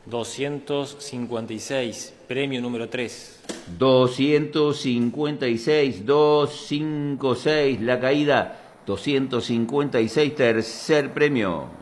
256, premio número 3. 256, 256, la caída. 256, tercer premio.